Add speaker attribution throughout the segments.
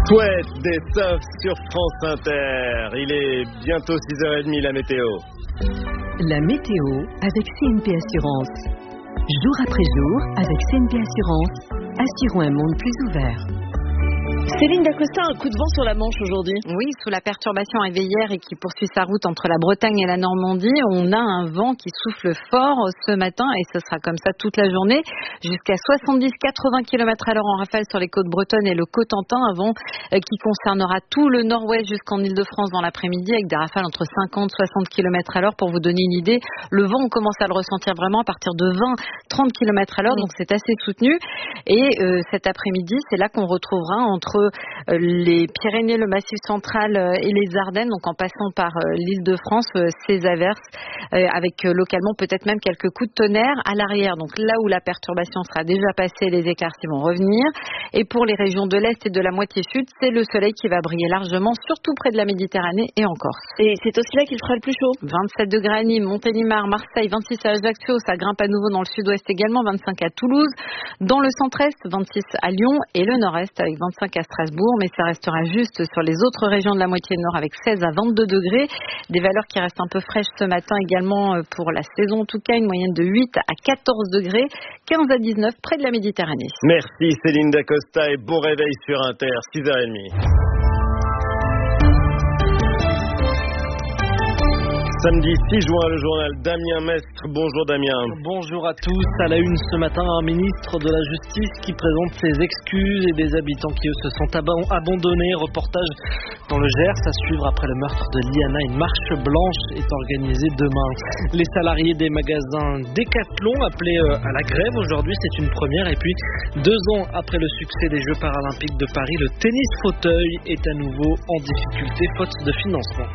Speaker 1: Souhaite des surfs sur France Inter. Il est bientôt 6h30 la météo.
Speaker 2: La météo avec CNP Assurance. Jour après jour, avec CNP Assurance, assurons un monde plus ouvert.
Speaker 3: Céline Dacosta, un coup de vent sur la Manche aujourd'hui.
Speaker 4: Oui, sous la perturbation arrivée hier et qui poursuit sa route entre la Bretagne et la Normandie, on a un vent qui souffle fort ce matin et ce sera comme ça toute la journée, jusqu'à 70-80 km/h en rafale sur les côtes bretonnes et le Cotentin, un vent qui concernera tout le nord-ouest jusqu'en Île-de-France dans l'après-midi avec des rafales entre 50-60 km/h. Pour vous donner une idée, le vent, on commence à le ressentir vraiment à partir de 20-30 km/h, donc c'est assez soutenu. Et cet après-midi, c'est là qu'on retrouvera entre les Pyrénées, le Massif central et les Ardennes, donc en passant par l'Île-de-France, ces averses avec localement peut-être même quelques coups de tonnerre à l'arrière. Donc là où la perturbation sera déjà passée, les éclaircies vont revenir. Et pour les régions de l'Est et de la moitié sud, c'est le soleil qui va briller largement, surtout près de la Méditerranée et en Corse.
Speaker 3: Et c'est aussi là qu'il fera le plus chaud.
Speaker 4: 27 degrés à Nîmes, Montélimar, Marseille, 26 à Ajaccio, ça grimpe à nouveau dans le sud-ouest également, 25 à Toulouse, dans le centre-est, 26 à Lyon et le nord-est avec 25 à Strasbourg, mais ça restera juste sur les autres régions de la moitié nord avec 16 à 22 degrés. Des valeurs qui restent un peu fraîches ce matin également pour la saison, en tout cas une moyenne de 8 à 14 degrés, 15 à 19 près de la Méditerranée.
Speaker 1: Merci Céline Dacosta et bon réveil sur Inter, 6h30. Samedi 6 juin, le journal Damien Mestre. Bonjour Damien.
Speaker 5: Bonjour à tous. À la une ce matin, un ministre de la Justice qui présente ses excuses et des habitants qui eux se sont abandonnés. Reportage dans le Gers à suivre après le meurtre de Liana. Une marche blanche est organisée demain. Les salariés des magasins Decathlon appelés à la grève aujourd'hui, c'est une première. Et puis 2 ans après le succès des Jeux paralympiques de Paris, le tennis fauteuil est à nouveau en difficulté faute de financement.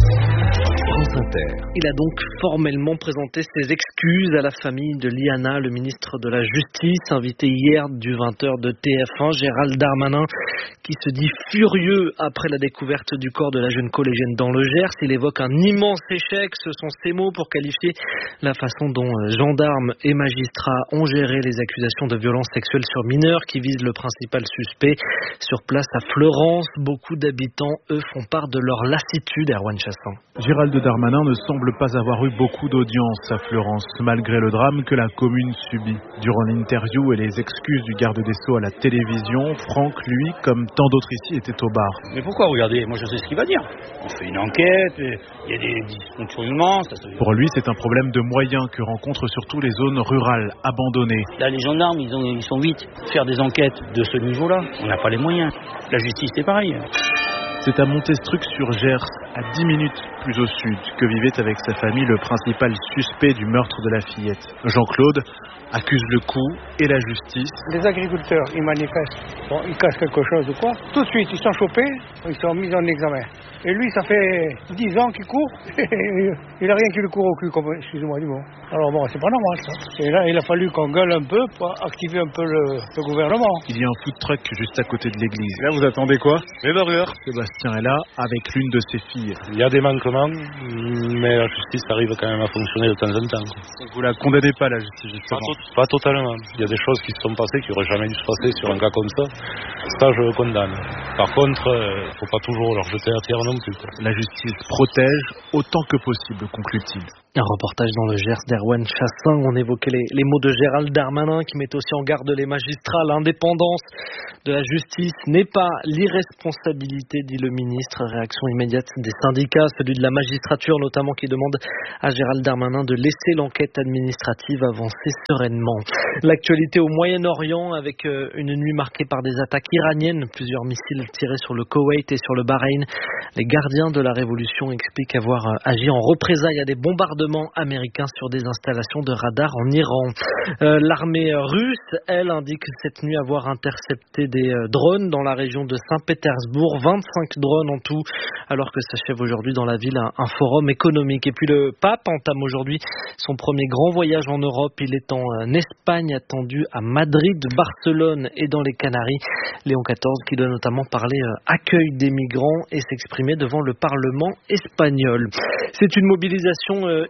Speaker 5: Il a donc formellement présenté ses excuses à la famille de Liana. Le ministre de la Justice, invité hier du 20h de TF1, Gérald Darmanin, qui se dit furieux après la découverte du corps de la jeune collégienne dans le Gers. Il évoque un immense échec, ce sont ses mots pour qualifier la façon dont gendarmes et magistrats ont géré les accusations de violences sexuelles sur mineurs qui visent le principal suspect. Sur place à Fleurance, beaucoup d'habitants, eux, font part de leur lassitude. Erwan Chassin.
Speaker 6: Gérald Darmanin ne semble pas avoir eu beaucoup d'audience à Fleurance, malgré le drame que la commune subit. Durant l'interview et les excuses du garde des Sceaux à la télévision, Franck, lui, comme tant d'autres ici, était au bar.
Speaker 7: Mais pourquoi? Regardez, moi je sais ce qu'il va dire. On fait une enquête, il y a des dysfonctionnements.
Speaker 6: Pour lui, c'est un problème de moyens que rencontrent surtout les zones rurales, abandonnées.
Speaker 7: Là, les gendarmes, ils sont vite. Faire des enquêtes de ce niveau-là, on n'a pas les moyens. La justice, c'est pareil.
Speaker 6: C'est à Montestruc-sur-Gers, à 10 minutes plus au sud, que vivait avec sa famille le principal suspect du meurtre de la fillette. Jean-Claude accuse le coup et la justice.
Speaker 8: Les agriculteurs, ils manifestent, bon, ils cassent quelque chose ou quoi. Tout de suite, ils sont chopés, ils sont mis en examen. Et lui, ça fait 10 ans qu'il court, il n'a rien qui lui court au cul, comme, excusez-moi du mot. Alors bon, c'est pas normal ça. Et là, il a fallu qu'on gueule un peu pour activer un peu le gouvernement.
Speaker 6: Il y a un food truck juste à côté de l'église.
Speaker 1: Là, vous attendez quoi?
Speaker 6: Les burgers. Sébastien est là avec l'une de ses filles.
Speaker 9: Il y a des manquements, mais la justice arrive quand même à fonctionner de temps en temps.
Speaker 6: Donc vous la condamnez pas, la justice, justement?
Speaker 9: Pas totalement. Il y a des choses qui se sont passées qui n'auraient jamais dû se passer sur un cas comme ça. Ça, je le condamne. Par contre, il ne faut pas toujours leur jeter la pierre non plus.
Speaker 6: La justice protège autant que possible, conclut-il.
Speaker 5: Un reportage dans le Gers d'Erwan Chassin. On évoquait les mots de Gérald Darmanin qui met aussi en garde les magistrats. L'indépendance de la justice n'est pas l'irresponsabilité, dit le ministre. Réaction immédiate des syndicats, celui de la magistrature notamment, qui demande à Gérald Darmanin de laisser l'enquête administrative avancer sereinement. L'actualité au Moyen-Orient avec une nuit marquée par des attaques iraniennes. Plusieurs missiles tirés sur le Koweït et sur le Bahreïn. Les gardiens de la révolution expliquent avoir agi en représailles à des bombardements américains sur des installations de radar en Iran. L'armée russe, elle, indique cette nuit avoir intercepté des drones dans la région de Saint-Pétersbourg, 25 drones en tout, alors que s'achève aujourd'hui dans la ville un forum économique. Et puis le pape entame aujourd'hui son premier grand voyage en Europe. Il est en Espagne, attendu à Madrid, Barcelone et dans les Canaries. Léon XIV qui doit notamment parler accueil des migrants et s'exprimer devant le Parlement espagnol. C'est une mobilisation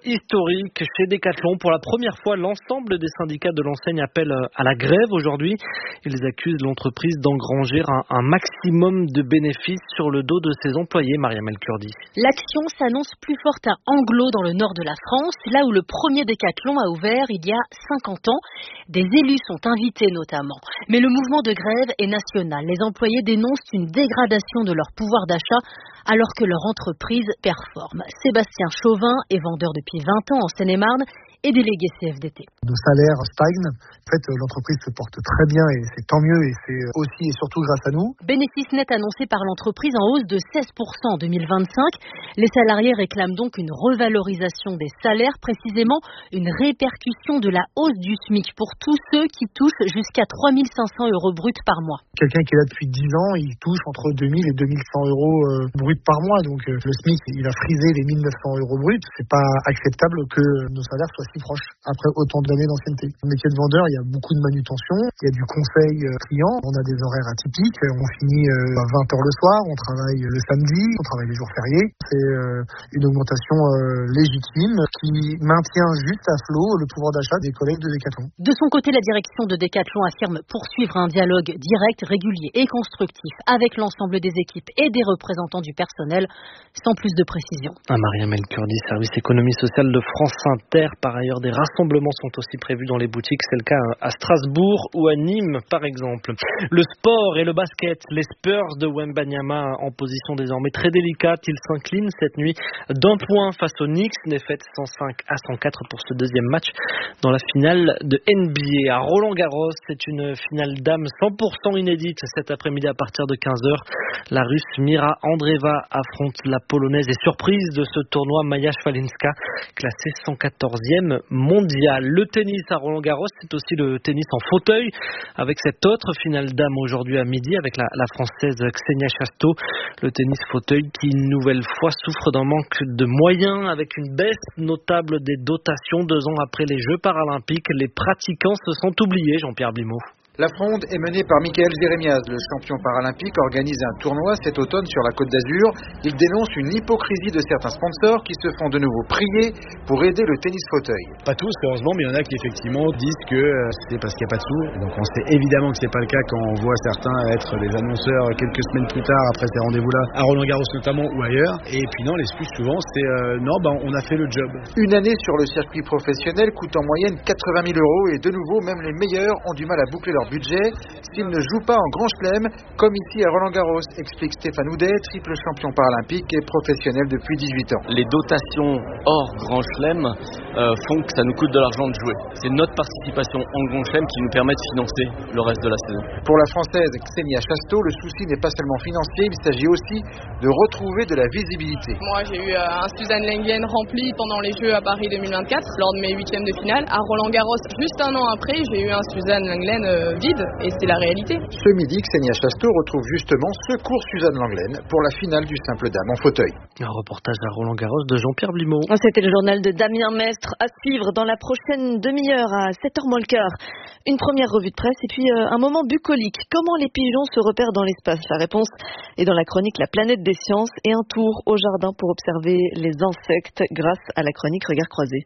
Speaker 5: historique chez Decathlon. Pour la première fois, l'ensemble des syndicats de l'enseigne appellent à la grève aujourd'hui. Ils accusent l'entreprise d'engranger un maximum de bénéfices sur le dos de ses employés. Mariam El Kurdi.
Speaker 10: L'action s'annonce plus forte à Anglo, dans le nord de la France, là où le premier Decathlon a ouvert il y a 50 ans. Des élus sont invités notamment. Mais le mouvement de grève est national. Les employés dénoncent une dégradation de leur pouvoir d'achat alors que leur entreprise performe. Sébastien Chauvin est vendeur depuis 20 ans en Seine-et-Marne et délégué CFDT.
Speaker 11: Nos salaires stagnent. En fait, l'entreprise se porte très bien et c'est tant mieux et c'est aussi et surtout grâce à nous.
Speaker 10: Bénéfice net annoncé par l'entreprise en hausse de 16% en 2025. Les salariés réclament donc une revalorisation des salaires, précisément une répercussion de la hausse du SMIC pour tous ceux qui touchent jusqu'à 3 500 € bruts par mois.
Speaker 11: Quelqu'un qui est là depuis 10 ans, il touche entre 2 000 et 2 100 € bruts par mois. Donc le SMIC, il a frisé les 1 900 € bruts. C'est pas acceptable que nos salaires soient si proches après autant d'années d'ancienneté. Le métier de vendeur, il y a beaucoup de manutention, il y a du conseil client, on a des horaires atypiques, on finit à 20h le soir, on travaille le samedi, on travaille les jours fériés. C'est une augmentation légitime qui maintient juste à flot le pouvoir d'achat des collègues de Decathlon.
Speaker 10: De son côté, la direction de Decathlon affirme poursuivre un dialogue direct, régulier et constructif avec l'ensemble des équipes et des représentants du personnel, sans plus de précision.
Speaker 5: Mariam El Kurdi, service économie sociale de France Inter. Par ailleurs, des rassemblements sont aussi prévus dans les boutiques. C'est le cas à Strasbourg ou à Nîmes, par exemple. Le sport et le basket. Les Spurs de Wembanyama en position désormais très délicate. Ils s'inclinent cette nuit d'un point face aux Knicks. Défaite 105-104 pour ce deuxième match dans la finale de NBA. À Roland-Garros, c'est une finale dames 100% inédite cet après-midi à partir de 15h. La Russe Mira Andreeva affronte la Polonaise et surprise de ce tournoi Maja Szwalinska, classée 114e mondiale. Le tennis à Roland-Garros, c'est aussi le tennis en fauteuil avec cette autre finale dames aujourd'hui à midi avec la Française Xenia Chasto. Le tennis fauteuil qui une nouvelle fois souffre d'un manque de moyens avec une baisse notable des dotations 2 ans après les Jeux paralympiques. Les pratiquants se sont oubliés, Jean-Pierre Blimaud.
Speaker 12: La fronde est menée par Michael Jérémiaz. Le champion paralympique organise un tournoi cet automne sur la Côte d'Azur. Il dénonce une hypocrisie de certains sponsors qui se font de nouveau prier pour aider le tennis fauteuil.
Speaker 13: Pas tous, heureusement, mais il y en a qui effectivement disent que c'est parce qu'il n'y a pas de sous. Donc on sait évidemment que c'est pas le cas quand on voit certains être des annonceurs quelques semaines plus tard après ces rendez-vous-là, à Roland-Garros notamment ou ailleurs. Et puis non, l'excuse souvent c'est on a fait le job.
Speaker 12: Une année sur le circuit professionnel coûte en moyenne 80 000 € et de nouveau, même les meilleurs ont du mal à boucler leur budget s'ils ne jouent pas en grand chelem comme ici à Roland-Garros, explique Stéphane Houdet, triple champion paralympique et professionnel depuis 18 ans.
Speaker 14: Les dotations hors grand chelem font que ça nous coûte de l'argent de jouer. C'est notre participation en grand chelem qui nous permet de financer le reste de la saison.
Speaker 12: Pour la Française Xenia Chasto, le souci n'est pas seulement financier, il s'agit aussi de retrouver de la visibilité.
Speaker 15: Moi j'ai eu un Suzanne Lenglen rempli pendant les Jeux à Paris 2024 lors de mes 8e de finale. À Roland-Garros, juste un an après, j'ai eu un Suzanne Lenglen vide et c'est la réalité.
Speaker 12: Ce midi, Xenia Chasto retrouve justement Secours Suzanne Lenglen pour la finale du simple dame en fauteuil.
Speaker 5: Un reportage à Roland-Garros de Jean-Pierre Blimaud.
Speaker 3: C'était le journal de Damien Mestre à suivre dans la prochaine demi-heure à 7h moins le quart. Une première revue de presse et puis un moment bucolique. Comment les pigeons se repèrent dans l'espace? La réponse est dans la chronique La planète des sciences et un tour au jardin pour observer les insectes grâce à la chronique Regard croisé.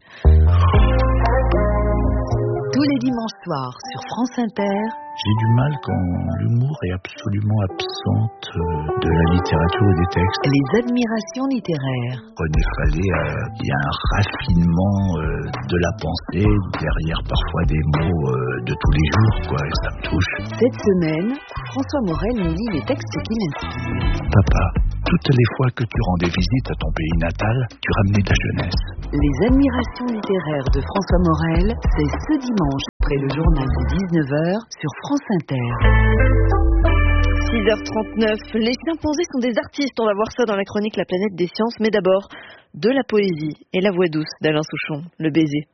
Speaker 2: Tous les dimanches soirs sur France Inter.
Speaker 16: J'ai du mal quand l'humour est absolument absente de la littérature et des textes.
Speaker 2: Les admirations littéraires.
Speaker 16: René Fallet, il y a un raffinement de la pensée derrière parfois des mots de tous les jours, quoi, et ça me touche.
Speaker 2: Cette semaine, François Morel nous lit les textes qui l'inspirent.
Speaker 16: Papa, toutes les fois que tu rendais visite à ton pays natal, tu ramenais ta jeunesse.
Speaker 2: Les admirations littéraires de François Morel, c'est ce dimanche, après le journal de 19h sur France Inter.
Speaker 3: 6h39, les chimpanzés sont des artistes, on va voir ça dans la chronique La planète des sciences, mais d'abord, de la poésie et la voix douce d'Alain Souchon, le baiser.